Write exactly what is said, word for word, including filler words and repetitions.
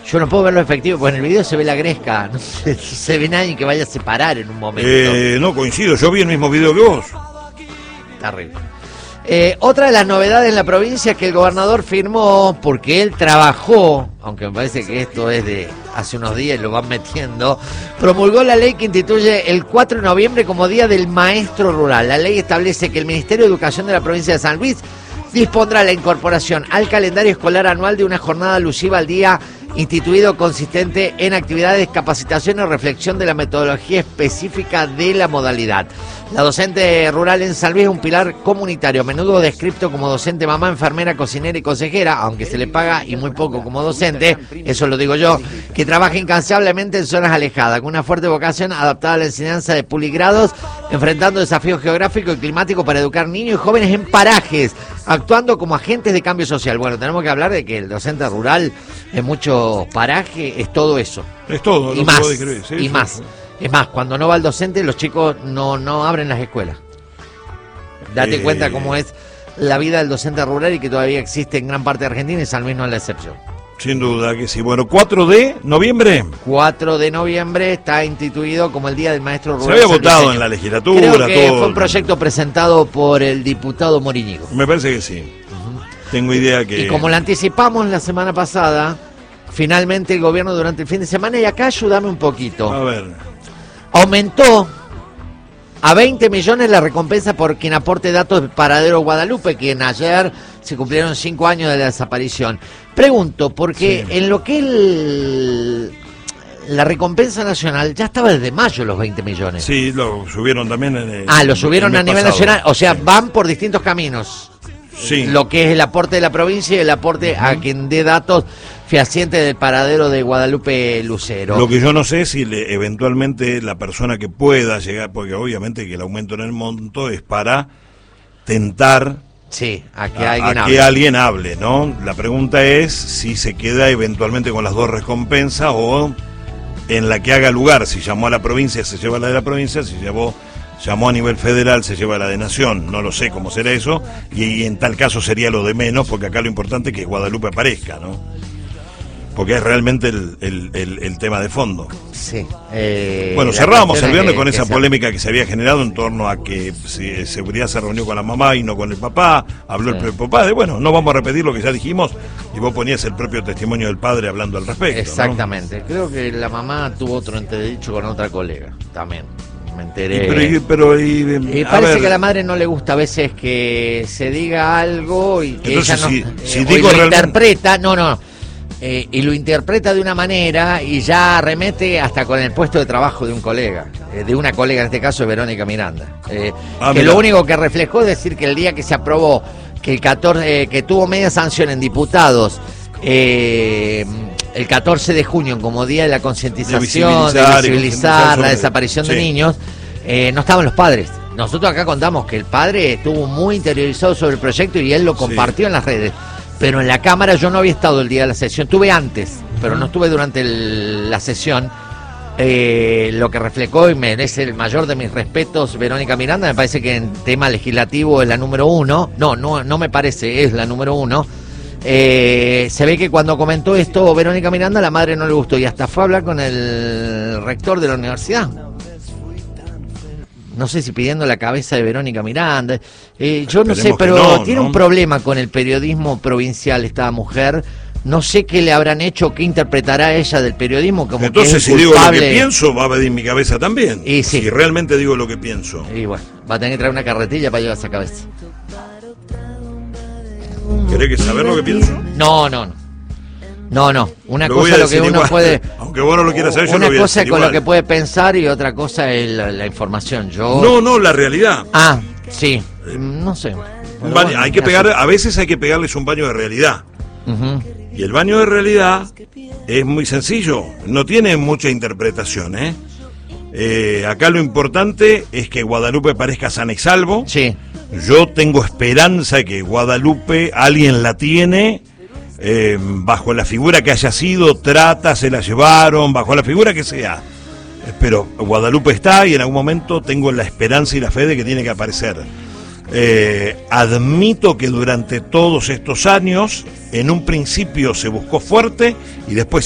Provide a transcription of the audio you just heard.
Yo no puedo ver lo efectivo, porque en el video se ve la gresca, no se, no se ve nadie que vaya a separar en un momento. Eh, no, coincido, yo vi el mismo video que vos. Terrible. Eh, otra de las novedades en la provincia es que el gobernador firmó, porque él trabajó, aunque me parece que esto es de hace unos días y lo van metiendo, promulgó la ley que instituye el cuatro de noviembre como Día del Maestro Rural. La ley establece que el Ministerio de Educación de la provincia de San Luis dispondrá la incorporación al calendario escolar anual de una jornada alusiva al día instituido consistente en actividades, capacitación y reflexión de la metodología específica de la modalidad. La docente rural en San Luis es un pilar comunitario, a menudo descrito como docente mamá, enfermera, cocinera y consejera, aunque se le paga y muy poco como docente, eso lo digo yo, que trabaja incansablemente en zonas alejadas, con una fuerte vocación adaptada a la enseñanza de puligrados, enfrentando desafíos geográficos y climáticos para educar niños y jóvenes en parajes, actuando como agentes de cambio social. Bueno, tenemos que hablar de que el docente rural en muchos parajes es todo eso. Es todo, y lo más, que vos describís, sí, y sí, más. sí. Es más, cuando no va el docente, los chicos no, no abren las escuelas. Date Eh... cuenta cómo es la vida del docente rural y que todavía existe en gran parte de Argentina y San Luis no es la excepción. Sin duda que sí. Bueno, cuatro de noviembre. cuatro de noviembre está instituido como el Día del Maestro Rural. Se había sanluiseño. votado en la legislatura. Creo que todo. fue un proyecto presentado por el diputado Morínigo. Me parece que sí. Uh-huh. Tengo idea que... Y como lo anticipamos la semana pasada, finalmente el gobierno durante el fin de semana, y acá ayúdame un poquito. A ver... Aumentó a veinte millones la recompensa por quien aporte datos del paradero Guadalupe, quien ayer se cumplieron cinco años de la desaparición. Pregunto, porque sí. en lo que el, la recompensa nacional ya estaba desde mayo los veinte millones. Sí, lo subieron también en el, Ah, lo subieron a nivel pasado. nacional, o sea, sí. van por distintos caminos. Sí. Lo que es el aporte de la provincia y el aporte uh-huh. a quien dé datos fehacientes del paradero de Guadalupe Lucero. Lo que yo no sé es si le, eventualmente la persona que pueda llegar, porque obviamente que el aumento en el monto es para tentar sí, a que, a, alguien, a hable. que alguien hable, ¿no? La pregunta es si se queda eventualmente con las dos recompensas o en la que haga lugar. Si llamó a la provincia, se lleva la de la provincia, si llevó... llamó a nivel federal, se lleva la de nación, no lo sé cómo será eso, y, y en tal caso sería lo de menos, porque acá lo importante es que Guadalupe aparezca, ¿no? Porque es realmente el, el, el, el tema de fondo. Sí. Eh, bueno, cerrábamos el viernes que, con que esa sea... polémica que se había generado en torno a que si seguridad se reunió con la mamá y no con el papá, habló sí. el papá de, bueno, no vamos a repetir lo que ya dijimos, y vos ponías el propio testimonio del padre hablando al respecto. Exactamente, ¿no? Creo que la mamá tuvo otro entredicho con otra colega, también. Me enteré. Y, pero, y, pero, y, y parece ver. que a la madre no le gusta a veces que se diga algo y que Entonces, ella no si, si eh, digo lo realmente... interpreta, no, no, eh, y lo interpreta de una manera y ya remete hasta con el puesto de trabajo de un colega, eh, de una colega, en este caso de Verónica Miranda, eh, ah, que mira. Lo único que reflejó es decir que el día que se aprobó, que el catorce, eh, que tuvo media sanción en diputados, eh, el catorce de junio como día de la concientización, de visibilizar, de visibilizar la desaparición sí. de niños, eh, no estaban los padres. Nosotros acá contamos que el padre estuvo muy interiorizado sobre el proyecto y él lo compartió sí. en las redes. Pero en la Cámara yo no había estado el día de la sesión, estuve antes, pero no estuve durante el, la sesión. Eh, lo que reflejó y merece el mayor de mis respetos Verónica Miranda, me parece que en tema legislativo es la número uno. No, no, no me parece, es la número uno. Eh, se ve que cuando comentó esto Verónica Miranda, la madre no le gustó y hasta fue a hablar con el rector de la universidad. No sé si pidiendo la cabeza de Verónica Miranda. Eh, yo no sé, pero no, tiene ¿no? un problema con el periodismo provincial esta mujer. No sé qué le habrán hecho, qué interpretará ella del periodismo. Como Entonces, que es si digo lo que pienso, va a venir mi cabeza también. Y sí. Si realmente digo lo que pienso. Y bueno, va a tener que traer una carretilla para llevar esa cabeza. ¿Querés que saber lo que pienso? No, no, no. No, no. Una lo cosa es lo que uno igual, puede... Aunque vos no lo quieras saber, yo una lo voy a cosa es con igual. lo que puede pensar y otra cosa es la, la información. Yo... No, no, la realidad. Ah, sí. No sé. Un baño, bueno, hay que pegar, a veces hay que pegarles un baño de realidad. Uh-huh. Y el baño de realidad es muy sencillo. No tiene mucha interpretación, ¿eh? Eh, acá lo importante es que Guadalupe parezca sana y salvo. Sí. Yo tengo esperanza de que Guadalupe, alguien la tiene... Eh, bajo la figura que haya sido, trata, se la llevaron, bajo la figura que sea. Pero Guadalupe está y en algún momento tengo la esperanza y la fe de que tiene que aparecer. Eh, admito que durante todos estos años, en un principio se buscó fuerte y después